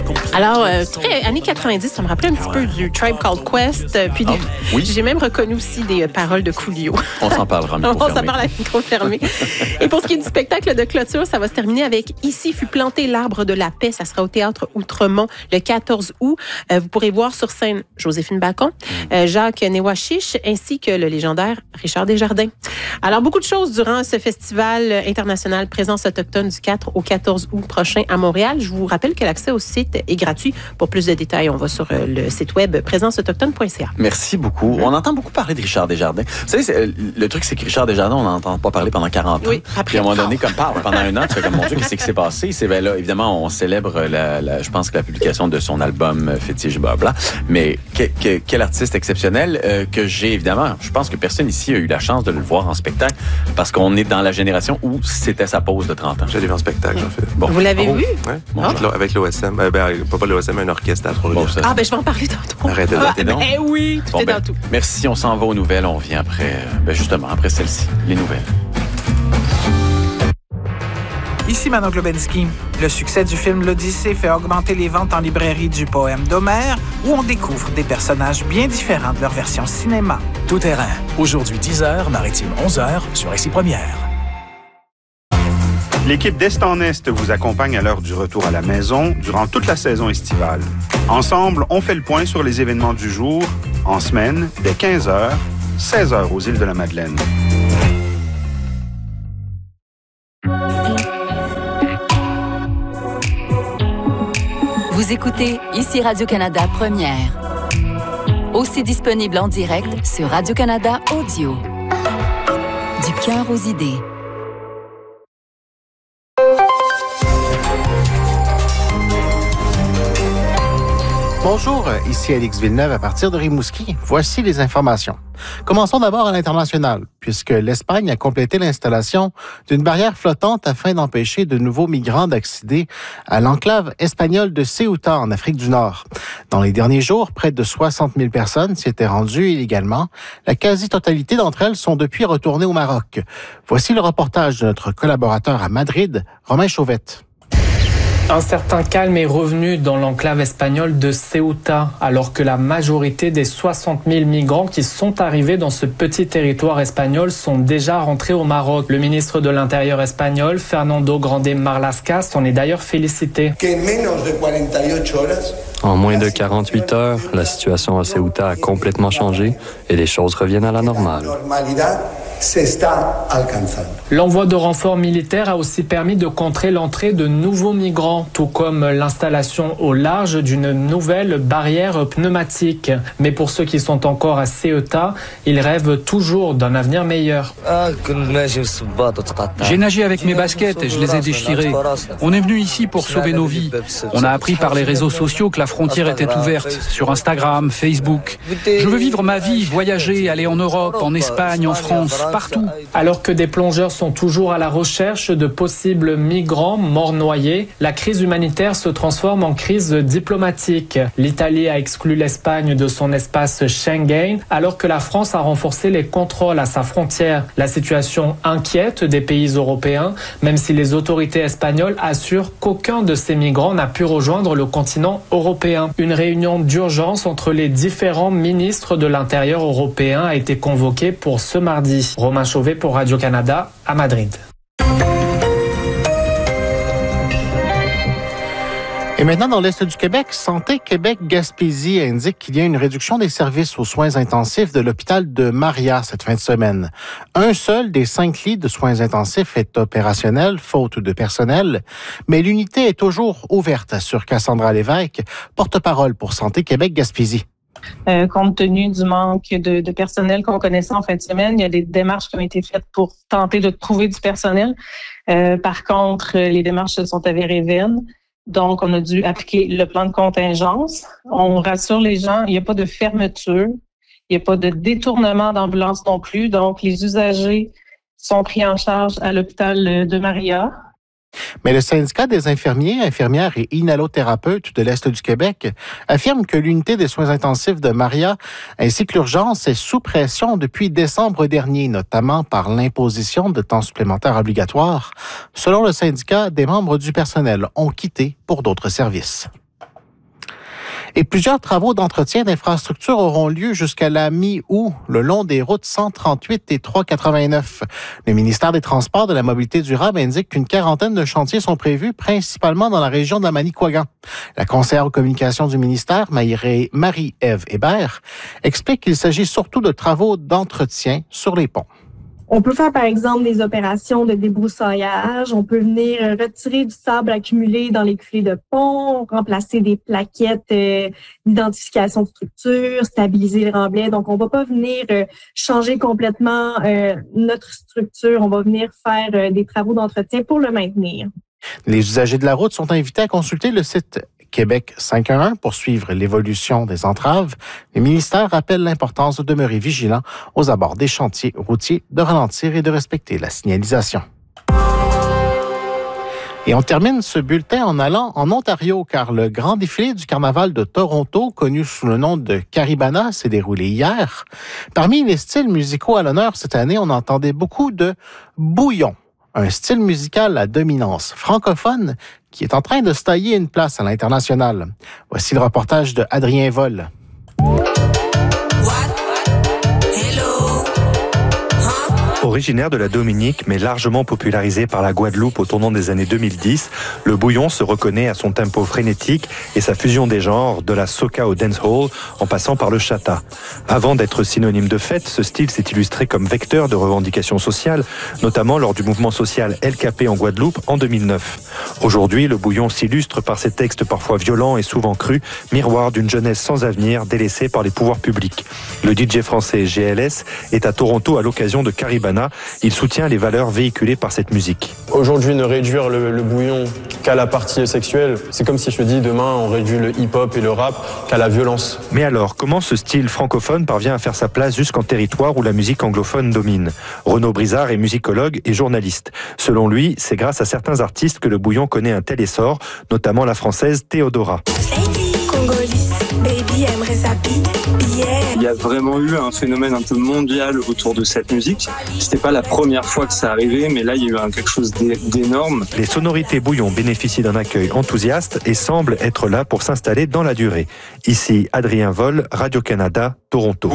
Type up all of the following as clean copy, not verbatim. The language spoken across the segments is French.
Alors, très années 90, ça me rappelait un petit peu du Tribe Called Quest. Puis oui. J'ai même reconnu aussi des paroles de Coolio. On s'en parlera, micro fermé. On s'en parle à micro fermé. Et pour ce qui est du spectacle de clôture, ça va se terminer avec « Ici fut planté l'arbre de la paix ». Ça sera au Théâtre Outremont le 14 août. Vous pourrez voir sur scène Joséphine Bacon, Jacques Néouachiche, ainsi que le légendaire Richard Desjardins. Alors, beaucoup de choses durant ce festival international Présence autochtone du 4 au 14 août prochain à Montréal. Je vous rappelle que l'accès au site est gratuit. Pour plus de détails, on va sur le site web présenceautochtone.ca. Merci beaucoup. On entend beaucoup parler de Richard Desjardins. Vous savez, le truc, c'est que Richard Desjardins, on n'entend pas parler pendant 40 ans. Oui, Puis à un moment donné, comme pendant un an, tu fais comme, mon Dieu, qu'est-ce qui s'est passé? C'est là, évidemment, on célèbre, je pense que la publication de son album Fétiche Blabla. Mais quel artiste exceptionnel que j'ai, évidemment. Je pense que personne ici a eu la chance de le voir en spectacle parce qu'on est dans la génération où c'était sa pause de 30 ans. J'ai vu en spectacle, en fait. Bon. Vous l'avez vu? Oui, avec l'OSM. Pas l'OSM, mais un orchestre à Trois-Rivières. Ben je vais en parler tantôt. Arrêtez donc. Oui, tout est dans tout. Merci, on s'en va aux nouvelles. On revient après, justement, après celle-ci, les nouvelles. Ici Manon Globensky. Le succès du film L'Odyssée fait augmenter les ventes en librairie du poème d'Homère, où on découvre des personnages bien différents de leur version cinéma. Tout terrain. Aujourd'hui 10h, Maritime 11h sur Ici Première. L'équipe d'Est en Est vous accompagne à l'heure du retour à la maison durant toute la saison estivale. Ensemble, on fait le point sur les événements du jour, en semaine, dès 15h, 16h aux îles de la Madeleine. Vous écoutez Ici Radio-Canada Première. Aussi disponible en direct sur Radio-Canada Audio. Du cœur aux idées. Bonjour, ici Alix Villeneuve à partir de Rimouski. Voici les informations. Commençons d'abord à l'international, puisque l'Espagne a complété l'installation d'une barrière flottante afin d'empêcher de nouveaux migrants d'accéder à l'enclave espagnole de Ceuta en Afrique du Nord. Dans les derniers jours, près de 60 000 personnes s'y étaient rendues illégalement. La quasi-totalité d'entre elles sont depuis retournées au Maroc. Voici le reportage de notre collaborateur à Madrid, Romain Chauvette. Un certain calme est revenu dans l'enclave espagnole de Ceuta, alors que la majorité des 60 000 migrants qui sont arrivés dans ce petit territoire espagnol sont déjà rentrés au Maroc. Le ministre de l'Intérieur espagnol, Fernando Grande Marlaska, s'en est d'ailleurs félicité. En moins de 48 heures, la situation à Ceuta a complètement changé et les choses reviennent à la normale. L'envoi de renforts militaires a aussi permis de contrer l'entrée de nouveaux migrants, tout comme l'installation au large d'une nouvelle barrière pneumatique. Mais pour ceux qui sont encore à Ceuta, ils rêvent toujours d'un avenir meilleur. J'ai nagé avec mes baskets et je les ai déchirées. On est venu ici pour sauver nos vies. On a appris par les réseaux sociaux que la frontière était ouverte, sur Instagram, Facebook. Je veux vivre ma vie, voyager, aller en Europe, en Espagne, en France, partout. Alors que des plongeurs sont toujours à la recherche de possibles migrants morts noyés, la crise humanitaire se transforme en crise diplomatique. L'Italie a exclu l'Espagne de son espace Schengen, alors que la France a renforcé les contrôles à sa frontière. La situation inquiète des pays européens, même si les autorités espagnoles assurent qu'aucun de ces migrants n'a pu rejoindre le continent européen. Une réunion d'urgence entre les différents ministres de l'Intérieur européen a été convoquée pour ce mardi. Romain Chauvet pour Radio-Canada à Madrid. Et maintenant, dans l'Est du Québec, Santé Québec-Gaspésie indique qu'il y a une réduction des services aux soins intensifs de l'hôpital de Maria cette fin de semaine. Un seul des 5 lits de soins intensifs est opérationnel, faute de personnel, mais l'unité est toujours ouverte, assure Cassandra Lévesque, porte-parole pour Santé Québec-Gaspésie. Compte tenu du manque de personnel qu'on connaissait en fin de semaine, il y a des démarches qui ont été faites pour tenter de trouver du personnel. Par contre, les démarches se sont avérées vaines. Donc, on a dû appliquer le plan de contingence. On rassure les gens, il n'y a pas de fermeture, il n'y a pas de détournement d'ambulance non plus. Donc, les usagers sont pris en charge à l'hôpital de Maria. Mais le syndicat des infirmiers, infirmières et inhalothérapeutes de l'Est du Québec affirme que l'unité des soins intensifs de Maria ainsi que l'urgence est sous pression depuis décembre dernier, notamment par l'imposition de temps supplémentaires obligatoires. Selon le syndicat, des membres du personnel ont quitté pour d'autres services. Et plusieurs travaux d'entretien d'infrastructures auront lieu jusqu'à la mi-août, le long des routes 138 et 389. Le ministère des Transports de la Mobilité durable indique qu'une quarantaine de chantiers sont prévus, principalement dans la région de la Manicouagan. La conseillère aux communications du ministère, Marie-Ève Hébert, explique qu'il s'agit surtout de travaux d'entretien sur les ponts. On peut faire, par exemple, des opérations de débroussaillage. On peut venir retirer du sable accumulé dans les culées de pont, remplacer des plaquettes d'identification de structure, stabiliser le remblai. Donc, on va pas venir changer complètement notre structure. On va venir faire des travaux d'entretien pour le maintenir. Les usagers de la route sont invités à consulter le site Québec 511 pour suivre l'évolution des entraves. Le ministère rappelle l'importance de demeurer vigilant aux abords des chantiers routiers, de ralentir et de respecter la signalisation. Et on termine ce bulletin en allant en Ontario, car le grand défilé du carnaval de Toronto, connu sous le nom de Caribana, s'est déroulé hier. Parmi les styles musicaux à l'honneur cette année, on entendait beaucoup de bouillon, un style musical à dominance francophone qui est en train de se tailler une place à l'international. Voici le reportage de Adrien Vol. Originaire de la Dominique, mais largement popularisé par la Guadeloupe au tournant des années 2010, le bouillon se reconnaît à son tempo frénétique et sa fusion des genres, de la soca au dancehall, en passant par le chata. Avant d'être synonyme de fête, ce style s'est illustré comme vecteur de revendications sociales, notamment lors du mouvement social LKP en Guadeloupe en 2009. Aujourd'hui, le bouillon s'illustre par ses textes parfois violents et souvent crus, miroir d'une jeunesse sans avenir délaissée par les pouvoirs publics. Le DJ français GLS est à Toronto à l'occasion de Caribana. Il soutient les valeurs véhiculées par cette musique. Aujourd'hui, ne réduire le bouillon qu'à la partie sexuelle, c'est comme si je te dis demain on réduit le hip-hop et le rap qu'à la violence. Mais alors, comment ce style francophone parvient à faire sa place jusqu'en territoire où la musique anglophone domine ? Renaud Brizard est musicologue et journaliste. Selon lui, c'est grâce à certains artistes que le bouillon connaît un tel essor, notamment la française Théodora. Il y a vraiment eu un phénomène un peu mondial autour de cette musique. C'était pas la première fois que ça arrivait, mais là, il y a eu quelque chose d'énorme. Les sonorités bouillon bénéficient d'un accueil enthousiaste et semblent être là pour s'installer dans la durée. Ici, Adrien Vol, Radio-Canada, Toronto.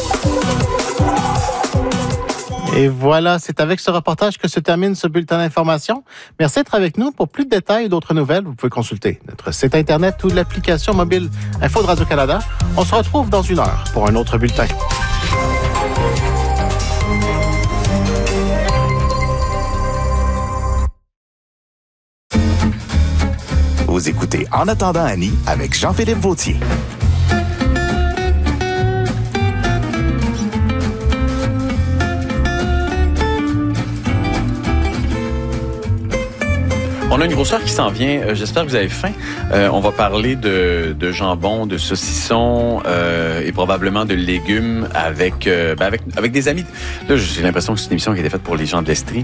Et voilà, c'est avec ce reportage que se termine ce bulletin d'information. Merci d'être avec nous. Pour plus de détails et d'autres nouvelles, vous pouvez consulter notre site Internet ou l'application mobile Info de Radio-Canada. On se retrouve dans 1 heure pour un autre bulletin. Vous écoutez En attendant Annie avec Jean-Philippe Vautier. On a une grosseur qui s'en vient. J'espère que vous avez faim. On va parler de jambon, de saucisson et probablement de légumes avec des amis. Là, j'ai l'impression que c'est une émission qui a été faite pour les gens de l'Estrie.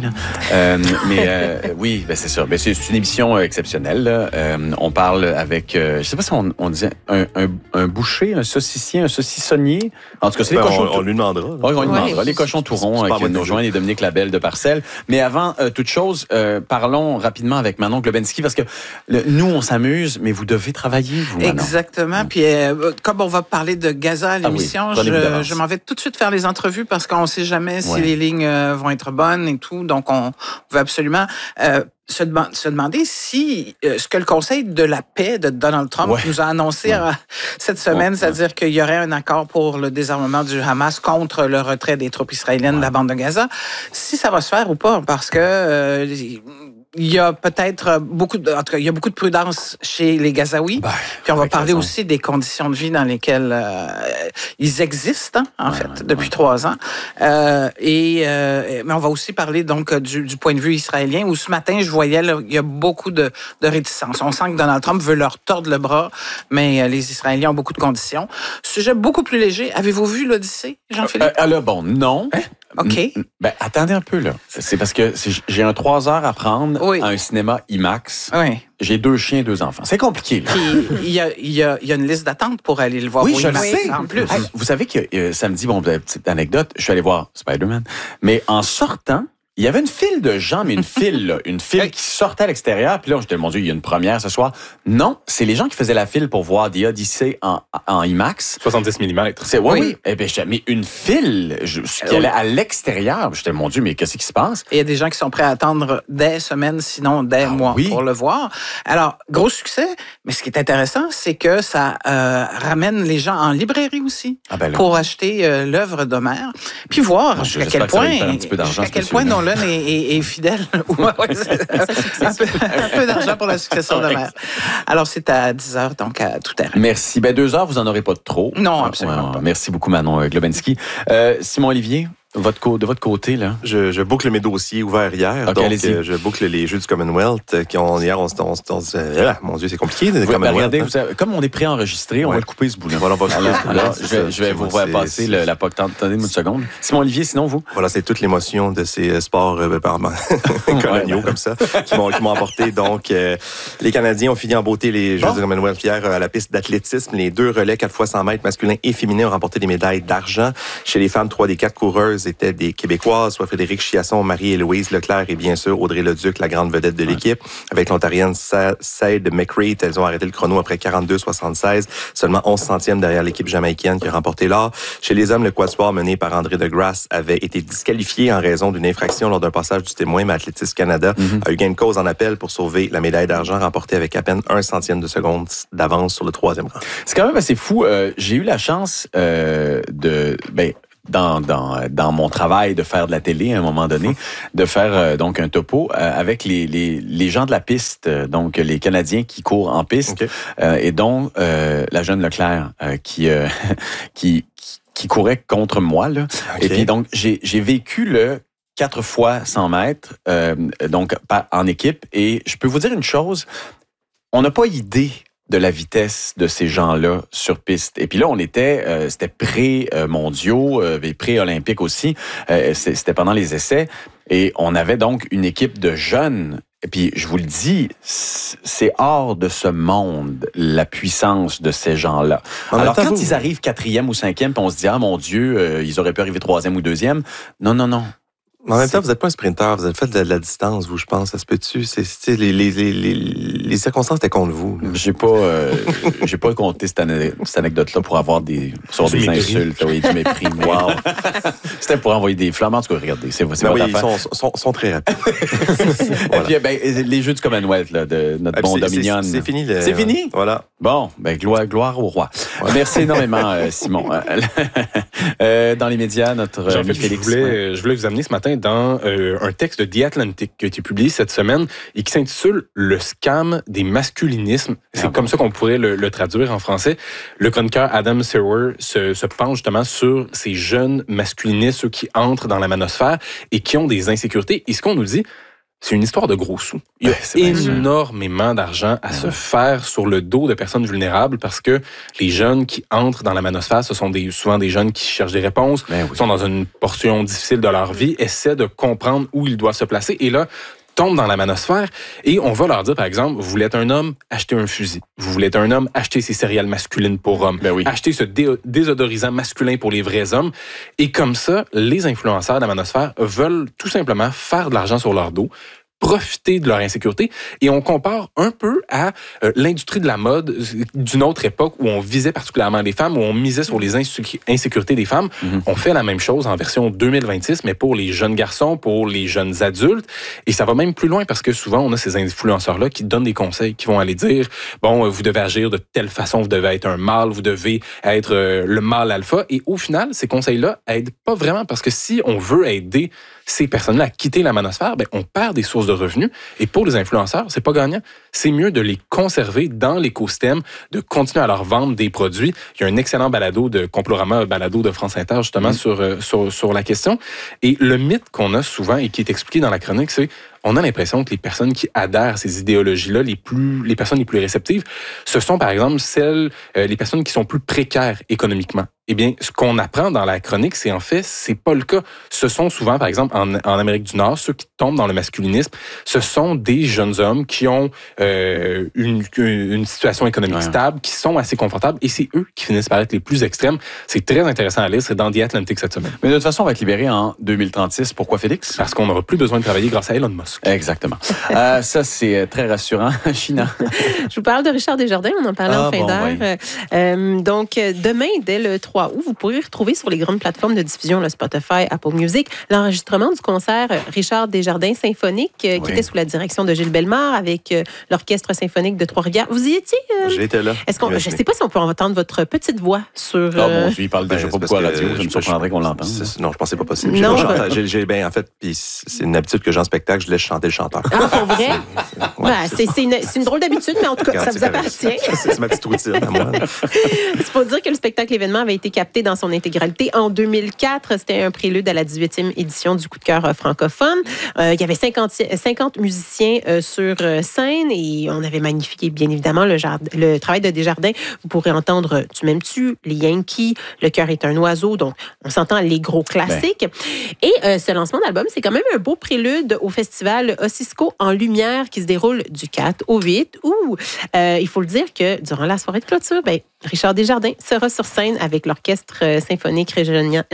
Oui, c'est sûr. C'est une émission exceptionnelle. Là. On parle avec, je sais pas si on disait un boucher, un saucissier, un saucissonnier. En tout cas, c'est les cochons. On lui demandera. Oui, on lui demandera. Les cochons tourons qui nous rejoignent et Dominique Labelle de Parcelles. Mais avant toute chose, parlons rapidement avec Manon Globensky, parce que nous, on s'amuse, mais vous devez travailler, vous, Manon. Exactement. Puis, comme on va parler de Gaza à l'émission, je m'en vais tout de suite faire les entrevues parce qu'on ne sait jamais si les lignes vont être bonnes et tout. Donc, on veut absolument se demander si ce que le Conseil de la paix de Donald Trump nous a annoncé cette semaine, c'est-à-dire qu'il y aurait un accord pour le désarmement du Hamas contre le retrait des troupes israéliennes de la bande de Gaza, si ça va se faire ou pas, parce que il y a peut-être beaucoup de prudence chez les Gazaouis. Puis on va parler aussi des conditions de vie dans lesquelles ils existent, depuis 3 ans. Mais on va aussi parler donc du point de vue israélien, où ce matin, je voyais, il y a beaucoup de réticence. On sent que Donald Trump veut leur tordre le bras, mais les Israéliens ont beaucoup de conditions. Sujet beaucoup plus léger. Avez-vous vu l'Odyssée, Jean-Philippe? Non. OK. Attendez un peu, là. C'est parce que j'ai un 3 heures à prendre à un cinéma IMAX. Oui. J'ai 2 chiens et 2 enfants. C'est compliqué, là. Puis, il y a une liste d'attente pour aller le voir. Oui, je le sais. En plus. Vous savez que samedi, petite anecdote, je suis allé voir Spider-Man. Mais en sortant, il y avait une file de gens, mais une file qui sortait à l'extérieur. Puis là, j'étais, mon Dieu, il y a une première ce soir. Non, c'est les gens qui faisaient la file pour voir The Odyssey en IMAX. 70 mm. Oui. Eh bien, mais une file qui allait à l'extérieur. J'étais, mon Dieu, mais qu'est-ce qui se passe? Et il y a des gens qui sont prêts à attendre des semaines, sinon des mois pour le voir. Alors, gros succès. Mais ce qui est intéressant, c'est que ça ramène les gens en librairie aussi pour acheter l'œuvre d'Homère. Puis voir jusqu'à quel point Nolan est fidèle. un peu d'argent pour la succession d'Homère. Alors, c'est à 10h, donc à tout terrain. Merci. 2 heures, vous n'en aurez pas trop. Non, absolument pas. Merci beaucoup, Manon Globensky. Simon-Olivier, de votre côté, là? Je boucle mes dossiers ouverts hier. Okay, donc, je boucle les Jeux du Commonwealth qui ont hier, on se disait, mon Dieu, c'est compliqué. Regardez, comme on est préenregistré, on va le couper ce bout-là. Voilà, alors, je vais vous passer la POC. Attendez-moi une seconde. Simon-Olivier, sinon vous? Voilà, c'est toute l'émotion de ces sports coloniaux comme ça qui m'ont emporté. Donc, les Canadiens ont fini en beauté les Jeux du Commonwealth hier à la piste d'athlétisme. Les 2 relais 4x100 mètres masculins et féminins ont remporté des médailles d'argent. Chez les femmes, 3 des 4 coureuses étaient des Québécoises, soit Frédéric Chiasson, Marie-Héloïse Leclerc et bien sûr Audrey Leduc, la grande vedette de l'équipe. Avec l'Ontarienne Saïd McRae, elles ont arrêté le chrono après 42,76, seulement 11 centièmes derrière l'équipe jamaïcaine qui a remporté l'or. Chez les hommes, le quatuor mené par André Degrasse avait été disqualifié en raison d'une infraction lors d'un passage du témoin, mais Athlétisme Canada a eu gain de cause en appel pour sauver la médaille d'argent remportée avec à peine 1 centième de seconde d'avance sur le 3e rang. C'est quand même assez fou. J'ai eu la chance dans mon travail de faire de la télé à un moment donné, de faire donc un topo avec les gens de la piste, donc les Canadiens qui courent en piste, et dont la jeune Leclerc qui courait contre moi là. Et puis donc j'ai vécu le 4 fois 100 mètres donc en équipe, et je peux vous dire une chose, on n'a pas idée de la vitesse de ces gens-là sur piste. Et puis là, on était, c'était pré-mondiaux, pré-olympiques aussi. C'était pendant les essais. Et on avait donc une équipe de jeunes. Et puis, je vous le dis, c'est hors de ce monde, la puissance de ces gens-là. Alors, quand ils arrivent 4e ou 5e, puis on se dit, ah mon Dieu, ils auraient pu arriver 3e ou 2e. Non. En même temps, vous n'êtes pas un sprinter, vous avez fait de la distance, vous, je pense. Ça se peut-tu? Les circonstances étaient contre vous. J'ai pas compté cette anecdote-là pour avoir des insultes. Oui, du mépris. Wow. C'était pour envoyer des flammes. En tout cas, regardez, c'est votre affaire. Ils sont très rapides. Voilà. Et puis, les Jeux du Commonwealth, là, de notre bon Dominion. C'est fini. C'est fini? Voilà. Bon, gloire au roi. Ouais. Merci énormément, Simon. Dans les médias, notre ami Félix. Je voulais vous amener ce matin dans un texte de The Atlantic qui a été publié cette semaine et qui s'intitule « Le scam des masculinismes ». C'est comme ça qu'on pourrait le traduire en français. Le chroniqueur Adam Serwer se penche justement sur ces jeunes masculinistes, ceux qui entrent dans la manosphère et qui ont des insécurités. Et ce qu'on nous dit, c'est une histoire de gros sous. Il y a énormément d'argent à se faire sur le dos de personnes vulnérables parce que les jeunes qui entrent dans la manosphère, ce sont souvent des jeunes qui cherchent des réponses, sont dans une portion difficile de leur vie, essaient de comprendre où ils doivent se placer. Et là, tombent dans la manosphère et on va leur dire, par exemple, vous voulez être un homme, achetez un fusil. Vous voulez être un homme, achetez ces céréales masculines pour hommes. Achetez ce désodorisant masculin pour les vrais hommes. Et comme ça, les influenceurs de la manosphère veulent tout simplement faire de l'argent sur leur dos, profiter de leur insécurité. Et on compare un peu à l'industrie de la mode d'une autre époque où on visait particulièrement les femmes, où on misait sur les insécurités des femmes. On fait la même chose en version 2026, mais pour les jeunes garçons, pour les jeunes adultes. Et ça va même plus loin parce que souvent, on a ces influenceurs-là qui donnent des conseils, qui vont aller dire, bon, vous devez agir de telle façon, vous devez être un mâle, vous devez être le mâle alpha. Et au final, ces conseils-là aident pas vraiment parce que si on veut aider ces personnes-là à quitter la manosphère, on perd des sources de revenus. Et pour les influenceurs, c'est pas gagnant. C'est mieux de les conserver dans l'écosystème, de continuer à leur vendre des produits. Il y a un excellent balado de Complorama, balado de France Inter, justement, sur la question. Et le mythe qu'on a souvent et qui est expliqué dans la chronique, c'est on a l'impression que les personnes qui adhèrent à ces idéologies-là, les personnes les plus réceptives, ce sont par exemple les personnes qui sont plus précaires économiquement. Eh bien, ce qu'on apprend dans la chronique, c'est en fait, c'est pas le cas. Ce sont souvent, par exemple, en Amérique du Nord, ceux qui tombent dans le masculinisme, ce sont des jeunes hommes qui ont une situation économique stable, qui sont assez confortables, et c'est eux qui finissent par être les plus extrêmes. C'est très intéressant à lire, c'est dans The Atlantic cette semaine. Mais de toute façon, on va être libéré en 2036. Pourquoi, Félix? Parce qu'on n'aura plus besoin de travailler grâce à Elon Musk. Exactement. Ça, c'est très rassurant. China. Je vous parle de Richard Desjardins, on en parlait en fin d'heure. Donc, demain, dès le 3 août, vous pourrez retrouver sur les grandes plateformes de diffusion, le Spotify, Apple Music, l'enregistrement du concert Richard Desjardins symphonique qui était sous la direction de Gilles Bellemare avec l'Orchestre symphonique de Trois-Rivières. Vous y étiez? J'étais là. Je ne sais pas si on peut entendre votre petite voix sur... bon, il parle déjà pas beaucoup à la radio. Je me surprendrais qu'on l'entende. Non, je pense que c'est pas possible. Non, en fait, puis c'est une habitude que j'ai en spectacle, je laisse chanter le chanteur. Ah, pour vrai? C'est une drôle d'habitude, mais en tout cas, ça vous appartient. C'est ma petite routine à moi. Il faut dire que le spectacle événement avait été capté dans son intégralité en 2004. C'était un prélude à la 18e édition du Coup de cœur francophone. Il y avait 50 musiciens sur scène et on avait magnifié, bien évidemment, le travail de Desjardins. Vous pourrez entendre Tu m'aimes-tu, les Yankees, Le cœur est un oiseau. Donc, on s'entend les gros classiques. Et ce lancement d'album, c'est quand même un beau prélude au festival Ossisco en lumière qui se déroule du 4 au 8 où, il faut le dire que durant la soirée de clôture, Richard Desjardins sera sur scène avec l'Orchestre symphonique régional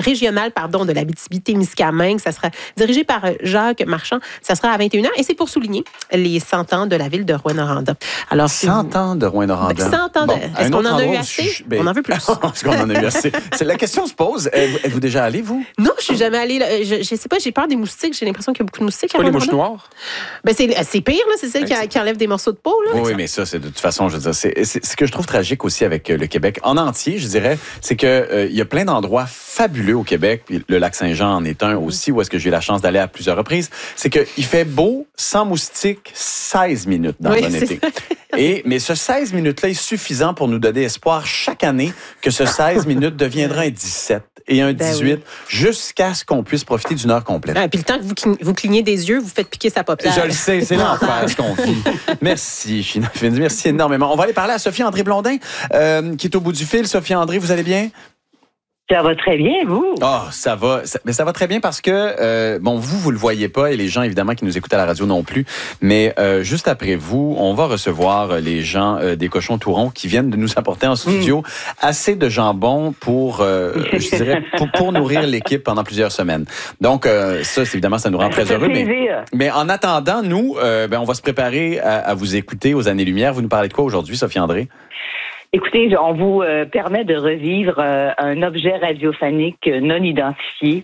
de l'Abitibi-Témiscamingue. Ça sera dirigé par Jacques Marchand. Ça sera à 21h et c'est pour souligner les 100 ans de la ville de Rouyn-Noranda. Alors, 100 ans de Rouyn-Noranda. 100 ans de... Est-ce qu'on en a eu assez? On en veut plus. Est-ce qu'on en a eu assez? La question se pose. Êtes-vous déjà allé, vous? Non, je suis jamais allée. Je sais pas, j'ai peur des moustiques. J'ai l'impression qu'il y a beaucoup de moustiques. Pas les mouches noires? C'est pire, là. C'est celle qui enlève des morceaux de peau, là. Oui, mais ça, c'est de toute façon, je veux dire, c'est ce que je trouve tragique aussi avec le Québec en entier, je dirais, c'est que il y a plein d'endroits fabuleux au Québec. Le lac Saint-Jean en est un aussi, où est-ce que j'ai eu la chance d'aller à plusieurs reprises. C'est qu'il fait beau, sans moustiques, 16 minutes dans un été. Mais ce 16 minutes-là est suffisant pour nous donner espoir chaque année que ce 16 minutes deviendra un 17 et un 18 jusqu'à ce qu'on puisse profiter d'une heure complète. Puis le temps que vous clignez des yeux, vous faites piquer sa paupière. Je le sais, c'est l'enfer ce qu'on vit. Merci, China Finzi, merci énormément. On va aller parler à Sophie-André Blondin, qui est au bout du fil. Sophie-André, vous allez bien? Ça va très bien, vous? Ça va. Mais ça va très bien parce que, vous le voyez pas et les gens, évidemment, qui nous écoutent à la radio non plus. Mais juste après vous, on va recevoir les gens des Cochons Tourons qui viennent de nous apporter en studio assez de jambon pour, je dirais, pour nourrir l'équipe pendant plusieurs semaines. Donc, ça, évidemment, ça nous rend très heureux. Mais en attendant, nous, on va se préparer à vous écouter aux Années-Lumière. Vous nous parlez de quoi aujourd'hui, Sophie-André? Écoutez, on vous permet de revivre un objet radiophonique non identifié.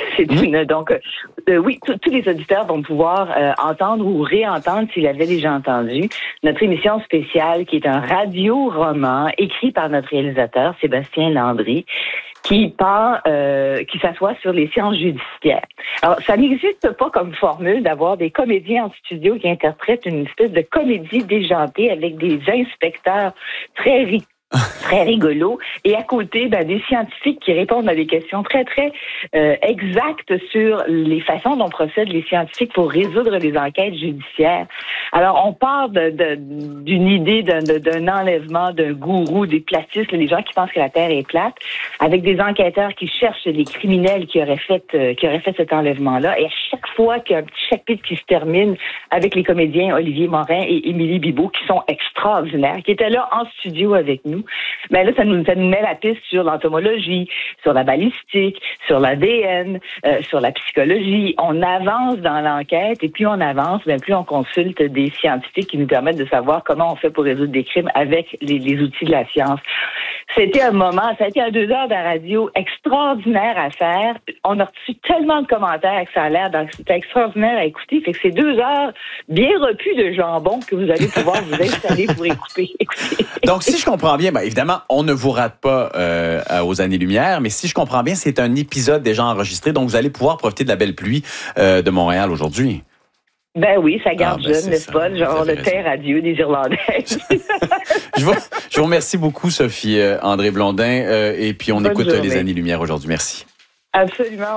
Oui, tous les auditeurs vont pouvoir entendre ou réentendre s'ils l'avaient déjà entendu notre émission spéciale qui est un radio-roman écrit par notre réalisateur Sébastien Landry qui s'assoit sur les sciences judiciaires. Alors, ça n'existe pas comme formule d'avoir des comédiens en studio qui interprètent une espèce de comédie déjantée avec des inspecteurs très rigolos et à côté des scientifiques qui répondent à des questions très exactes sur les façons dont procèdent les scientifiques pour résoudre les enquêtes judiciaires. Alors on part d'une idée d'un enlèvement d'un gourou des platistes, les gens qui pensent que la Terre est plate, avec des enquêteurs qui cherchent les criminels qui auraient fait cet enlèvement-là. Et à chaque fois qu'il y a un petit chapitre qui se termine avec les comédiens Olivier Morin et Émilie Bibeau qui sont extraordinaires, qui étaient là en studio avec nous. Mais là, ça nous met la piste sur l'entomologie, sur la balistique, sur l'ADN, sur la psychologie. On avance dans l'enquête et plus on avance, plus on consulte des scientifiques qui nous permettent de savoir comment on fait pour résoudre des crimes avec les outils de la science. C'était un moment, ça a été 2 heures de radio extraordinaire à faire. On a reçu tellement de commentaires que ça a l'air c'était extraordinaire à écouter. Fait que c'est 2 heures bien repues de jambon que vous allez pouvoir vous installer pour écouter. Donc, si je comprends bien, évidemment, on ne vous rate pas aux Années-Lumière, mais si je comprends bien, c'est un épisode déjà enregistré, donc vous allez pouvoir profiter de la belle pluie de Montréal aujourd'hui. Ben oui, ça garde jeune, n'est-ce pas? Genre le terre à Dieu des Irlandais. Je vous remercie beaucoup, Sophie André Blondin, et puis on écoute les Années-Lumière aujourd'hui. Merci. Absolument.